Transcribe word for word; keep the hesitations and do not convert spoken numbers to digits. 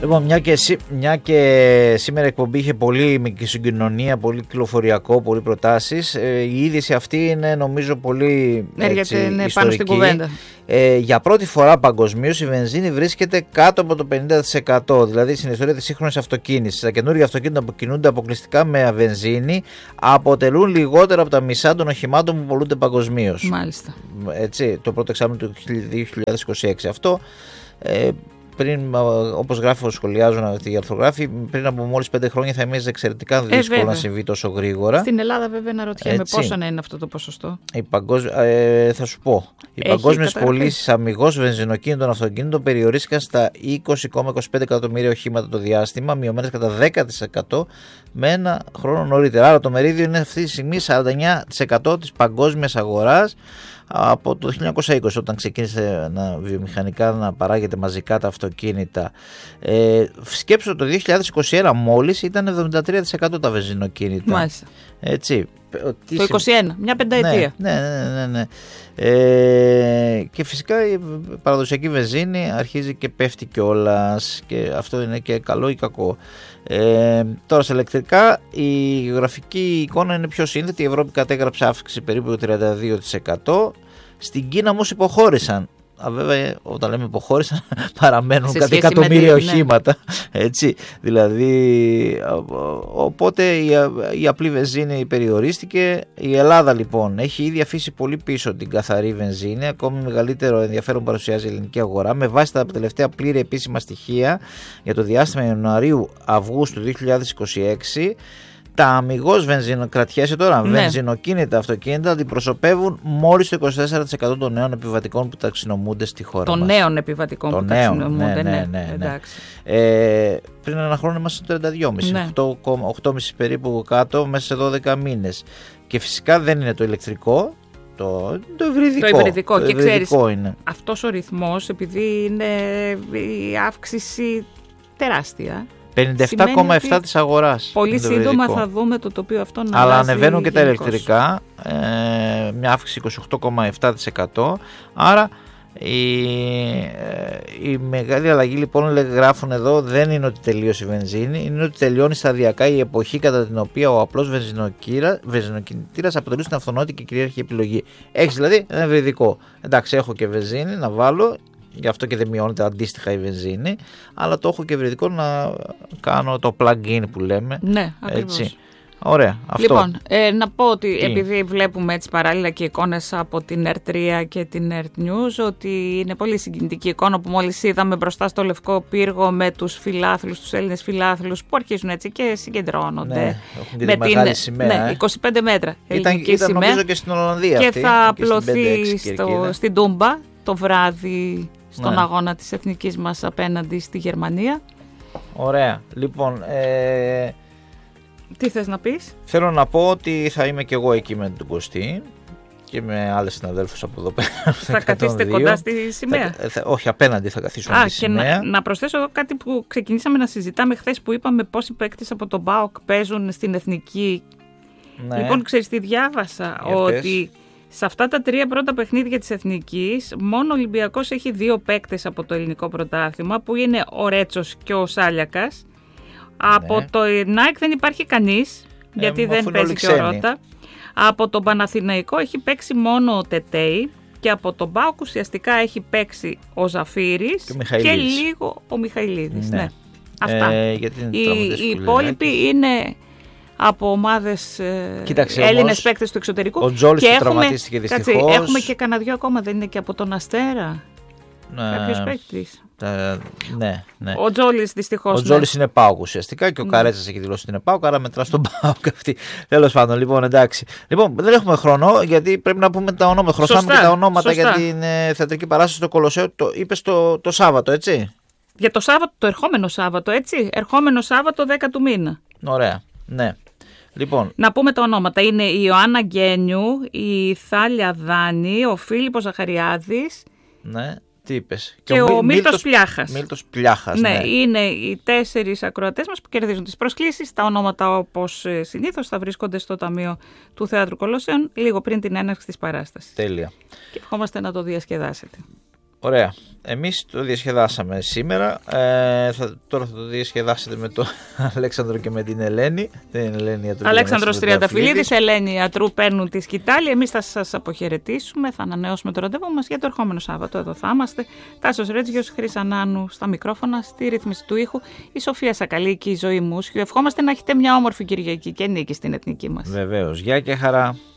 Λοιπόν, μια και, μια και σήμερα η εκπομπή είχε πολύ συγκοινωνία, πολύ κυκλοφοριακό, πολύ προτάσεις, ε, η είδηση αυτή είναι νομίζω πολύ έτσι, ναι, ιστορική. Πάνω στην κουβέντα. Ε, για πρώτη φορά παγκοσμίως η βενζίνη βρίσκεται κάτω από το πενήντα τοις εκατό, δηλαδή στην ιστορία της σύγχρονης αυτοκίνησης. Τα καινούργια αυτοκίνητα που κινούνται αποκλειστικά με βενζίνη αποτελούν λιγότερο από τα μισά των οχημάτων που πολλούνται παγκοσμίως. Μάλιστα. Έτσι, το πρώτο εξάμηνο του δύο χιλιάδες είκοσι έξι. Αυτό ε, πριν, όπως γράφω, σχολιάζουν αυτοί οι αρθρογράφοι, πριν από μόλις πέντε χρόνια θα έμεινε εξαιρετικά δύσκολο ε, να συμβεί τόσο γρήγορα. Στην Ελλάδα, βέβαια, να ρωτιέμαι πόσο να είναι αυτό το ποσοστό. Η παγκόσμ... ε, θα σου πω. Οι παγκόσμιες πωλήσεις αμιγώς βενζινοκίνητων αυτοκίνητων περιορίστηκαν στα είκοσι κόμμα είκοσι πέντε εκατομμύρια οχήματα το διάστημα, μειωμένες κατά δέκα τοις εκατό με ένα χρόνο νωρίτερα. Άρα το μερίδιο είναι αυτή τη στιγμή σαράντα εννέα τοις εκατό της παγκόσμιας αγοράς. Από το χίλια εννιακόσια είκοσι, όταν ξεκίνησε να, βιομηχανικά να παράγεται μαζικά τα αυτοκίνητα, ε, σκέψου το δύο χιλιάδες είκοσι ένα μόλις ήταν εβδομήντα τρία τοις εκατό τα βενζινοκίνητα. Μάλιστα. Έτσι. Το είκοσι ένα, μια πενταετία. Ναι, ναι, ναι, ναι. Ε, και φυσικά η παραδοσιακή βενζίνη αρχίζει και πέφτει κιόλας, και αυτό είναι και καλό ή κακό. Ε, τώρα σε ηλεκτρικά η γραφική εικόνα είναι πιο σύνθετη. Η Ευρώπη κατέγραψε αύξηση περίπου τριάντα δύο τοις εκατό. Στην Κίνα όμως υποχώρησαν. Α, βέβαια, όταν λέμε υποχώρησαν, παραμένουν κάτι εκατομμύρια οχήματα. Ναι. Έτσι, δηλαδή, οπότε η, η απλή βενζίνη περιορίστηκε. Η Ελλάδα λοιπόν έχει ήδη αφήσει πολύ πίσω την καθαρή βενζίνη. Ακόμη μεγαλύτερο ενδιαφέρον παρουσιάζει η ελληνική αγορά. Με βάση τα τελευταία πλήρη επίσημα στοιχεία για το διάστημα Ιανουαρίου-Αυγούστου δύο χιλιάδες είκοσι έξι, τα αμιγώς βενζινοκρατιέσαι τώρα, ναι. βενζινοκίνητα αυτοκίνητα αντιπροσωπεύουν μόλις το είκοσι τέσσερα τοις εκατό των νέων επιβατικών που ταξινομούνται στη χώρα των μας. Των νέων επιβατικών το που νέων, ταξινομούνται, ναι, ναι, ναι, ναι, ναι. Ε, πριν ένα χρόνο ήμασταν στο τριάντα δύο κόμμα πέντε, ναι. οκτώ κόμμα οκτώ περίπου κάτω μέσα σε δώδεκα μήνες. Και φυσικά δεν είναι το ηλεκτρικό, το, το υβριδικό. Το υβριδικό. Το και υβριδικό ξέρεις, είναι. Αυτός ο ρυθμός, επειδή είναι η αύξηση τεράστια, πενήντα επτά κόμμα επτά της αγοράς. Πολύ σύντομα θα δούμε το τοπίο αυτό να αλλά αλλάζει. ανεβαίνουν και γενικώς. τα ηλεκτρικά, ε, μια αύξηση είκοσι οκτώ κόμμα επτά τοις εκατό. Άρα η, ε, η μεγάλη αλλαγή λοιπόν, γράφουν εδώ, δεν είναι ότι τελείωσε η βενζίνη, είναι ότι τελειώνει σταδιακά η εποχή κατά την οποία ο απλός βενζινοκινητήρας αποτελεί την αυτονόητη και κυρίαρχη επιλογή. Έχεις δηλαδή ένα υβριδικό. Εντάξει, έχω και βενζίνη να βάλω. Γι' αυτό και δεν μειώνεται αντίστοιχα η βενζίνη, αλλά το έχω και υβριδικό να κάνω το plug-in που λέμε. Ναι, ακριβώς. Έτσι. Ωραία, αυτό. Λοιπόν, ε, να πω ότι Τι? επειδή βλέπουμε έτσι παράλληλα και εικόνες από την ερ τρία και την Earth News, ότι είναι πολύ συγκινητική εικόνα που μόλις είδαμε μπροστά στο Λευκό Πύργο με τους φιλάθλους, τους Έλληνες φιλάθλους που αρχίζουν έτσι και συγκεντρώνονται. Ναι, έχουν και με τη μεγάλη σημαία. Ναι, ε. είκοσι πέντε μέτρα. Ήταν, ήταν νομίζω και στην Ολλανδία και αυτή. θα απλωθεί στο, στην Τούμπα το βράδυ στον ναι. αγώνα της εθνικής μας απέναντι στη Γερμανία. Ωραία. Λοιπόν, ε... τι θες να πεις? Θέλω να πω ότι θα είμαι και εγώ εκεί με τον Κωστή και με άλλες συναδέλφους από εδώ πέρα. Θα καθίσετε κοντά στη σημαία? Θα, θα, όχι, απέναντι θα καθίσουμε. Α, στη και σημαία. Να, να προσθέσω εδώ κάτι που ξεκινήσαμε να συζητάμε χθες, που είπαμε πόσοι παίκτες από τον ΠΑΟΚ παίζουν στην εθνική. Ναι. Λοιπόν, ξέρεις τι διάβασα? Για ότι πες. Σε αυτά τα τρία πρώτα παιχνίδια της Εθνικής, μόνο ο Ολυμπιακός έχει δύο παίκτες από το ελληνικό πρωτάθλημα, που είναι ο Ρέτσος και ο Σάλιακας. Από ναι. το ΝΑΕΚ δεν υπάρχει κανείς, γιατί ε, δεν παίζει και ο Ρώτα. Από τον Παναθηναϊκό έχει παίξει μόνο ο Τετέι, και από τον ΠΑΟΚ ουσιαστικά έχει παίξει ο Ζαφύρης και, και λίγο ο Μιχαηλίδης. Ναι. Ναι. Αυτά. Ε, οι οι υπόλοιποι είναι από ομάδες Έλληνες παίκτες του εξωτερικού. Ο Τζόλης που τραυματίστηκε δυστυχώς. Κάτσε, έχουμε και κανένα δυο ακόμα, δεν είναι και από τον Αστέρα? Ναι. Κάποιος παίκτης. Ε, ναι, ναι. Ο Τζόλης δυστυχώς. Ο Τζόλης ναι. είναι ΠΑΟΚ ουσιαστικά και ο ναι. Καρέτσας έχει δηλώσει ότι είναι ΠΑΟΚ, άρα μετρά στον ΠΑΟΚ αυτή. Τέλος πάντων, λοιπόν, εντάξει. Λοιπόν, δεν έχουμε χρόνο γιατί πρέπει να πούμε τα ονόματα. Χρωστάμε και τα ονόματα σωστά. Για την ε, θεατρική παράσταση στο Κολοσσέο. Το είπες το, το Σάββατο, έτσι. Για το Σάββατο, το ερχόμενο Σάββατο, έτσι. Ερχόμενο Σάββατο δέκα του μήνα. Ωραία, ναι. Λοιπόν. Να πούμε τα ονόματα. Είναι η Ιωάννα Γκένιου, η Θάλια Δάνη, ο Φίλιππος Ζαχαριάδης. Ναι. Τι είπες? Και, και ο, ο Μίλτος Πλιάχας. Μίλτος Πλιάχας, ναι. Ναι, είναι οι τέσσερις ακροατές μας που κερδίζουν τις προσκλήσεις. Τα ονόματα, όπως συνήθως, θα βρίσκονται στο Ταμείο του Θεάτρου Κολοσσέων λίγο πριν την έναρξη της παράστασης. Τέλεια. Και ευχόμαστε να το διασκεδάσετε. Ωραία. Εμείς το διασκεδάσαμε σήμερα. Ε, θα, τώρα θα το διασκεδάσετε με τον Αλέξανδρο και με την Ελένη. Την Ελένη Ιατρού. Αλέξανδρος Τριανταφυλλίδης, Ελένη Ιατρού παίρνουν τη σκητάλη. Εμείς θα σας αποχαιρετήσουμε. Θα ανανεώσουμε το ραντεβού μας για το ερχόμενο Σάββατο. Εδώ θα είμαστε. Τάσος Ρέτζιος, Χρύς Ανάνου στα μικρόφωνα, στη ρύθμιση του ήχου. Η Σοφία Σακαλή και η Ζωή Μούσιου. Ευχόμαστε να έχετε μια όμορφη Κυριακή και νίκη στην εθνική μας. Βεβαίως. Γεια και χαρά.